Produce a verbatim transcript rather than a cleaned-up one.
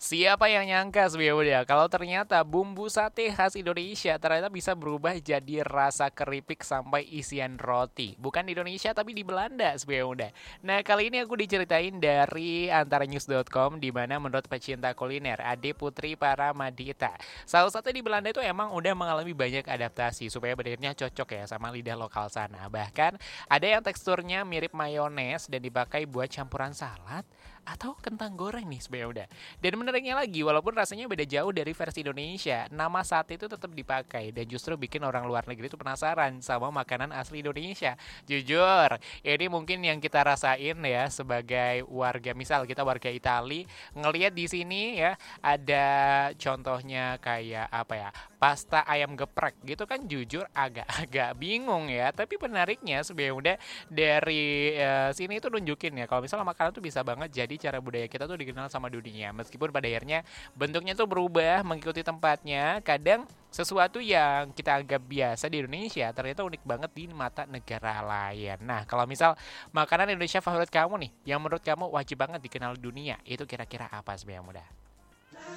Siapa yang nyangka sebenarnya kalau ternyata bumbu sate khas Indonesia ternyata bisa berubah jadi rasa keripik sampai isian roti. Bukan di Indonesia tapi di Belanda sebenarnya. Nah, kali ini aku diceritain dari antarnews dot com di mana menurut pecinta kuliner Ade Putri Paramadita. Salah satu di Belanda itu emang udah mengalami banyak adaptasi supaya benarnya cocok ya sama lidah lokal sana. Bahkan ada yang teksturnya mirip mayones dan dipakai buat campuran salad atau kentang goreng nih sebenarnya udah. Dan menariknya lagi, walaupun rasanya beda jauh dari versi Indonesia, nama sate itu tetap dipakai dan justru bikin orang luar negeri itu penasaran sama makanan asli Indonesia. Jujur, ini mungkin yang kita rasain ya sebagai warga, misal kita warga Itali, ngelihat di sini ya ada contohnya kayak apa ya? Pasta ayam geprek gitu kan jujur agak-agak bingung ya. Tapi menariknya sebenarnya udah dari eh, sini itu nunjukin ya kalau misalnya makanan tuh bisa banget jadi cara budaya kita tuh dikenal sama dunia. Meskipun pada akhirnya bentuknya tuh berubah mengikuti tempatnya. Kadang sesuatu yang kita anggap biasa di Indonesia ternyata unik banget di mata negara lain. Nah, kalau misal makanan Indonesia favorit kamu nih, yang menurut kamu wajib banget dikenal dunia, itu kira-kira apa sebenarnya mudah?